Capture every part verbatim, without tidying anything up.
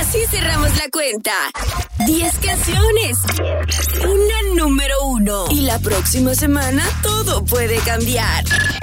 Así cerramos la cuenta. diez canciones. Una número uno. Y la próxima semana todo puede cambiar.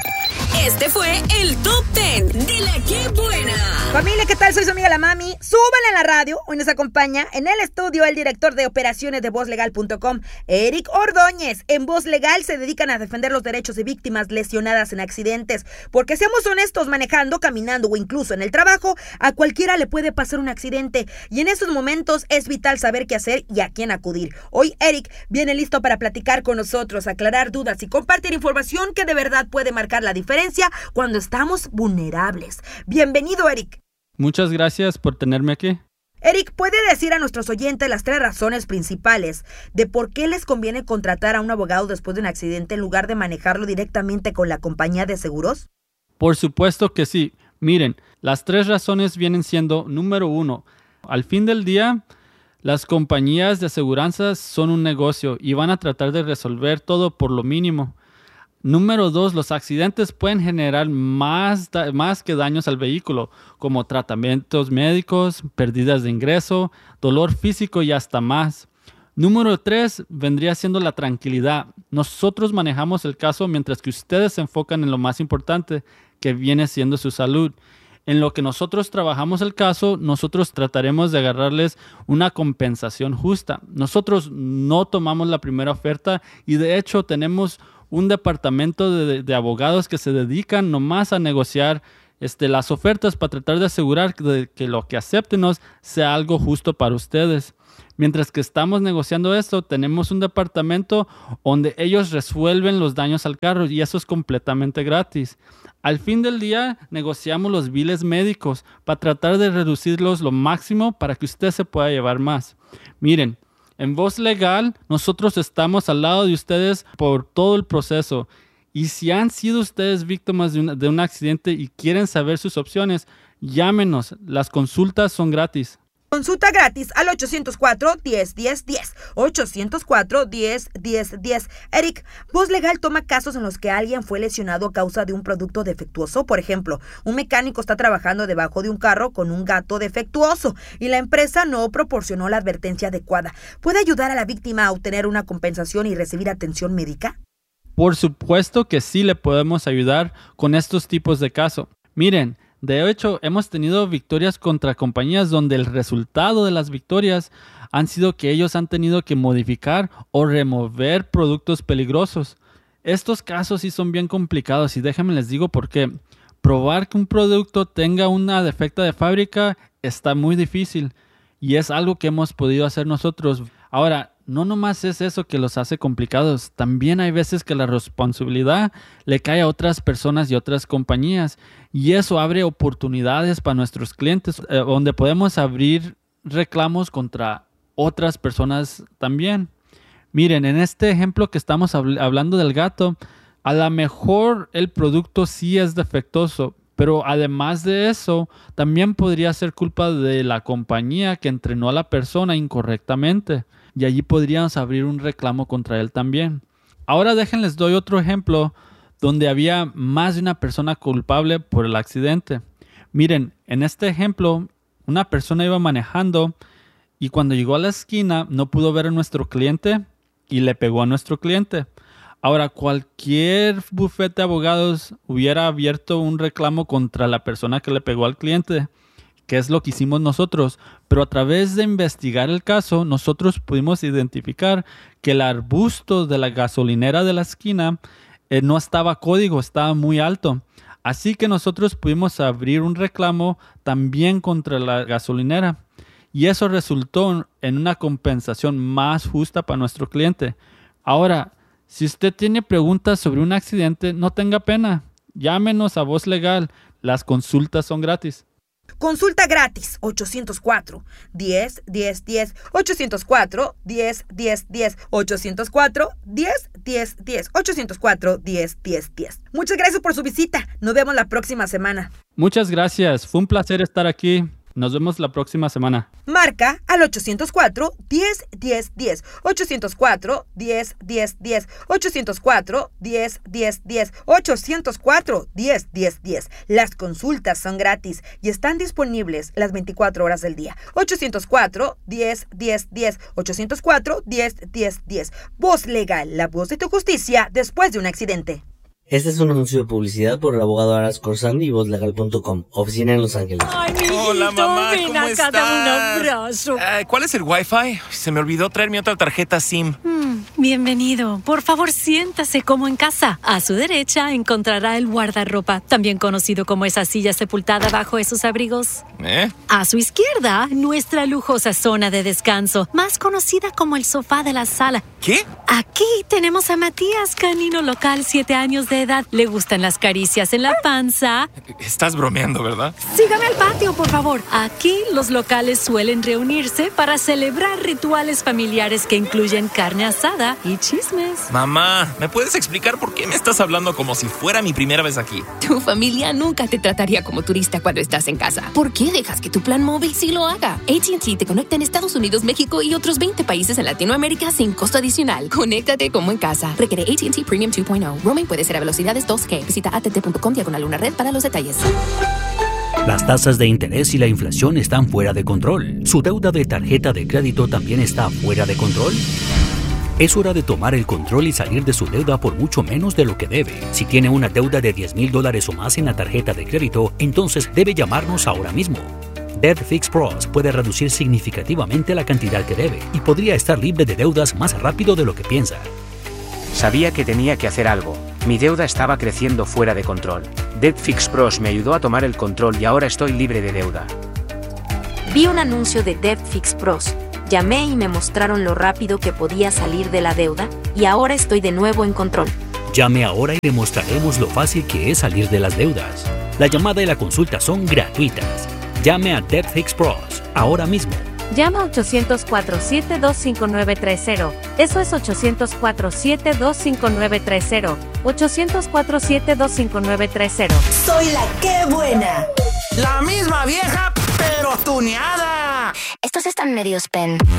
Este fue el Top diez de La Que Buena. Familia, ¿qué tal? Soy su amiga La Mami. Súbanle a la radio. Hoy nos acompaña en el estudio el director de operaciones de voz legal punto com, Eric Ordóñez. En Voz Legal se dedican a defender los derechos de víctimas lesionadas en accidentes. Porque seamos honestos, manejando, caminando o incluso en el trabajo, a cualquiera le puede pasar un accidente. Y en esos momentos es vital saber qué hacer y a quién acudir. Hoy Eric viene listo para platicar con nosotros, aclarar dudas y compartir información que de verdad puede marcar la diferencia cuando estamos vulnerables. Bienvenido, Eric. Muchas gracias por tenerme aquí. Eric, ¿puede decir a nuestros oyentes las tres razones principales de por qué les conviene contratar a un abogado después de un accidente en lugar de manejarlo directamente con la compañía de seguros? Por supuesto que sí. Miren, las tres razones vienen siendo, número uno, al fin del día, las compañías de aseguranzas son un negocio y van a tratar de resolver todo por lo mínimo. Número dos, los accidentes pueden generar más, da- más que daños al vehículo, como tratamientos médicos, pérdidas de ingreso, dolor físico y hasta más. Número tres, vendría siendo la tranquilidad. Nosotros manejamos el caso mientras que ustedes se enfocan en lo más importante, que viene siendo su salud. En lo que nosotros trabajamos el caso, nosotros trataremos de agarrarles una compensación justa. Nosotros no tomamos la primera oferta y de hecho tenemos un departamento de, de abogados que se dedican nomás a negociar este, las ofertas para tratar de asegurar que, que lo que acéptenos sea algo justo para ustedes. Mientras que estamos negociando esto, tenemos un departamento donde ellos resuelven los daños al carro y eso es completamente gratis. Al fin del día, negociamos los biles médicos para tratar de reducirlos lo máximo para que usted se pueda llevar más. Miren, en Voz Legal, nosotros estamos al lado de ustedes por todo el proceso. Y si han sido ustedes víctimas de un, de un accidente y quieren saber sus opciones, llámenos. Las consultas son gratis. Consulta gratis al ochocientos cuatro, diez, diez, diez. ochocientos cuatro, diez, diez, diez. Eric, Voz Legal toma casos en los que alguien fue lesionado a causa de un producto defectuoso. Por ejemplo, un mecánico está trabajando debajo de un carro con un gato defectuoso y la empresa no proporcionó la advertencia adecuada. ¿Puede ayudar a la víctima a obtener una compensación y recibir atención médica? Por supuesto que sí le podemos ayudar con estos tipos de casos. Miren, de hecho, hemos tenido victorias contra compañías donde el resultado de las victorias han sido que ellos han tenido que modificar o remover productos peligrosos. Estos casos sí son bien complicados y déjenme les digo por qué. Probar que un producto tenga una defecta de fábrica está muy difícil y es algo que hemos podido hacer nosotros. Ahora, no nomás es eso que los hace complicados, también hay veces que la responsabilidad le cae a otras personas y otras compañías y eso abre oportunidades para nuestros clientes eh, donde podemos abrir reclamos contra otras personas también. Miren, en este ejemplo que estamos habl- hablando del gato, a lo mejor el producto sí es defectuoso, pero además de eso, también podría ser culpa de la compañía que entrenó a la persona incorrectamente. Y allí podríamos abrir un reclamo contra él también. Ahora déjenles doy otro ejemplo donde había más de una persona culpable por el accidente. Miren, en este ejemplo, una persona iba manejando y cuando llegó a la esquina no pudo ver a nuestro cliente y le pegó a nuestro cliente. Ahora, cualquier bufete de abogados hubiera abierto un reclamo contra la persona que le pegó al cliente, que es lo que hicimos nosotros, pero a través de investigar el caso, nosotros pudimos identificar que el arbusto de la gasolinera de la esquina eh, no estaba código, estaba muy alto. Así que nosotros pudimos abrir un reclamo también contra la gasolinera y eso resultó en una compensación más justa para nuestro cliente. Ahora, si usted tiene preguntas sobre un accidente, no tenga pena, llámenos a Voz Legal, las consultas son gratis. Consulta gratis, ochocientos cuatro, diez, diez, diez, ochocientos cuatro, diez, diez, diez, ochocientos cuatro, diez, diez, diez, ochocientos cuatro, diez, diez, diez. Muchas gracias por su visita. Nos vemos la próxima semana. Muchas gracias. Fue un placer estar aquí. Nos vemos la próxima semana. Marca al ochocientos cuatro, diez, diez, diez. ochocientos cuatro, diez, diez, diez. ochocientos cuatro, diez, diez, diez. ochocientos cuatro, diez, diez, diez. Las consultas son gratis y están disponibles las veinticuatro horas del día. ochocientos cuatro, diez, diez, diez. ochocientos cuatro, diez, diez, diez. Voz Legal, la voz de tu justicia después de un accidente. Este es un anuncio de publicidad por el abogado Aras Corsandi y voz legal punto com, oficina en Los Ángeles. Ay, mijito, hola, mamá, ven ¿cómo acá, estás? dame un abrazo. Eh, ¿Cuál es el Wi-Fi? Se me olvidó traer mi otra tarjeta SIM. Mm, bienvenido. Por favor, siéntase como en casa. A su derecha encontrará el guardarropa, también conocido como esa silla sepultada bajo esos abrigos. ¿Eh? A su izquierda, nuestra lujosa zona de descanso, más conocida como el sofá de la sala. ¿Qué? Aquí tenemos a Matías, canino local, siete años de edad. Le gustan las caricias en la panza. Estás bromeando, ¿verdad? Sígame al patio, por favor. Aquí los locales suelen reunirse para celebrar rituales familiares que incluyen carne asada y chismes. Mamá, ¿me puedes explicar por qué me estás hablando como si fuera mi primera vez aquí? Tu familia nunca te trataría como turista cuando estás en casa. ¿Por qué dejas que tu plan móvil sí lo haga? A T and T te conecta en Estados Unidos, México y otros veinte países en Latinoamérica sin costo adicional. Conéctate como en casa. Requiere A T and T Premium dos punto cero. Roaming puede ser a velocidades dos G. Visita a t t punto com diagonal una red para los detalles. Las tasas de interés y la inflación están fuera de control. ¿Su deuda de tarjeta de crédito también está fuera de control? Es hora de tomar el control y salir de su deuda por mucho menos de lo que debe. Si tiene una deuda de diez mil dólares o más en la tarjeta de crédito, entonces debe llamarnos ahora mismo. Debt Fix Pros puede reducir significativamente la cantidad que debe y podría estar libre de deudas más rápido de lo que piensa. Sabía que tenía que hacer algo. Mi deuda estaba creciendo fuera de control. Debt Fix Pros me ayudó a tomar el control y ahora estoy libre de deuda. Vi un anuncio de Debt Fix Pros. Llamé y me mostraron lo rápido que podía salir de la deuda y ahora estoy de nuevo en control. Llame ahora y le mostraremos lo fácil que es salir de las deudas. La llamada y la consulta son gratuitas. Llame a Debt Fix Pros ahora mismo. Llama a ochocientos cuatro, siete dos cinco nueve tres cero. Eso es ochocientos cuatro, siete dos cinco nueve tres cero. ochocientos cuatro, siete dos cinco nueve tres cero. Soy la que buena. La misma vieja, pero tuneada. Estos están medios pen.